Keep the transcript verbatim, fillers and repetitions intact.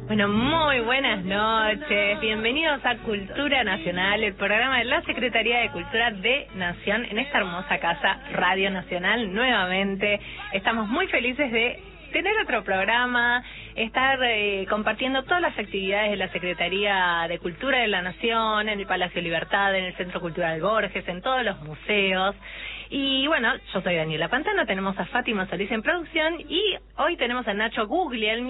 Bueno, muy buenas noches. Bienvenidos a Cultura Nacional, el programa de la Secretaría de Cultura de Nación en esta hermosa casa Radio Nacional. Nuevamente estamos muy felices de tener otro programa, estar eh, compartiendo todas las actividades de la Secretaría de Cultura de la Nación, en el Palacio Libertad, en el Centro Cultural Borges, en todos los museos. Y bueno, yo soy Daniela Pantano, tenemos a Fátima Solís en producción y hoy tenemos a Nacho Guglielmi